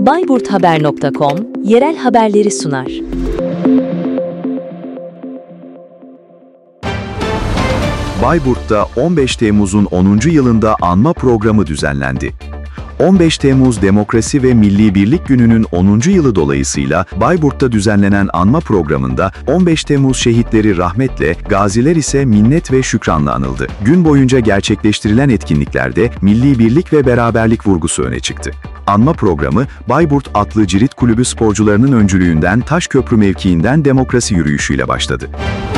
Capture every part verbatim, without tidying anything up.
bayburt haber nokta com yerel haberleri sunar. Bayburt'ta on beş Temmuz'un onuncu yılında anma programı düzenlendi. on beş Temmuz Demokrasi ve Milli Birlik Günü'nün onuncu yılı dolayısıyla Bayburt'ta düzenlenen anma programında on beş Temmuz şehitleri rahmetle, gaziler ise minnet ve şükranla anıldı. Gün boyunca gerçekleştirilen etkinliklerde milli birlik ve beraberlik vurgusu öne çıktı. Anma programı, Bayburt Atlı Cirit Kulübü sporcularının öncülüğünden Taşköprü mevkiinden demokrasi yürüyüşüyle başladı.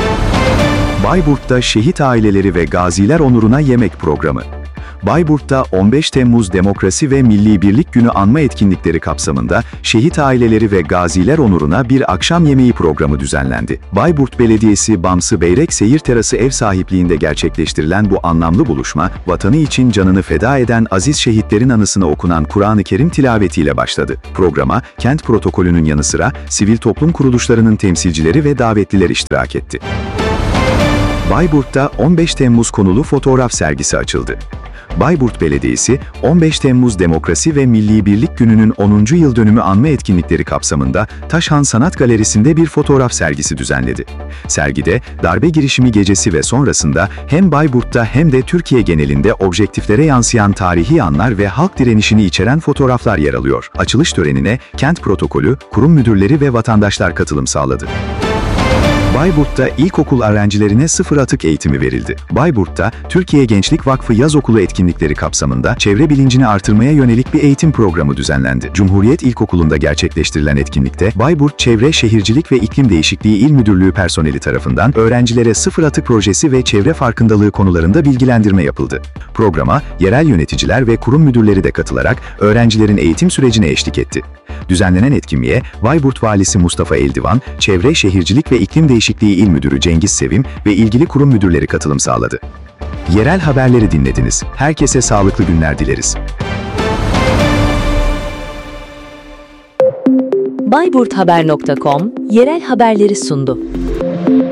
Bayburt'ta şehit aileleri ve gaziler onuruna yemek programı. Bayburt'ta on beş Temmuz Demokrasi ve Milli Birlik Günü anma etkinlikleri kapsamında şehit aileleri ve gaziler onuruna bir akşam yemeği programı düzenlendi. Bayburt Belediyesi Bamsı Beyrek Seyir Terası ev sahipliğinde gerçekleştirilen bu anlamlı buluşma, vatanı için canını feda eden aziz şehitlerin anısına okunan Kur'an-ı Kerim tilavetiyle başladı. Programa, kent protokolünün yanı sıra sivil toplum kuruluşlarının temsilcileri ve davetliler iştirak etti. Bayburt'ta on beş Temmuz konulu fotoğraf sergisi açıldı. Bayburt Belediyesi, on beş Temmuz Demokrasi ve Milli Birlik Günü'nün onuncu yıl dönümü anma etkinlikleri kapsamında Taşhan Sanat Galerisi'nde bir fotoğraf sergisi düzenledi. Sergide, darbe girişimi gecesi ve sonrasında hem Bayburt'ta hem de Türkiye genelinde objektiflere yansıyan tarihi anlar ve halk direnişini içeren fotoğraflar yer alıyor. Açılış törenine kent protokolü, kurum müdürleri ve vatandaşlar katılım sağladı. Bayburt'ta ilkokul öğrencilerine sıfır atık eğitimi verildi. Bayburt'ta Türkiye Gençlik Vakfı Yaz Okulu etkinlikleri kapsamında çevre bilincini artırmaya yönelik bir eğitim programı düzenlendi. Cumhuriyet İlkokulu'nda gerçekleştirilen etkinlikte Bayburt Çevre Şehircilik ve İklim Değişikliği İl Müdürlüğü personeli tarafından öğrencilere sıfır atık projesi ve çevre farkındalığı konularında bilgilendirme yapıldı. Programa yerel yöneticiler ve kurum müdürleri de katılarak öğrencilerin eğitim sürecine eşlik etti. Düzenlenen etkinliğe Bayburt Valisi Mustafa Eldivan, Çevre Şehircilik ve İklim Değişikliği İl Müdürü Cengiz Sevim ve ilgili kurum müdürleri katılım sağladı. Yerel haberleri dinlediniz. Herkese sağlıklı günler dileriz. bayburt haber nokta com yerel haberleri sundu.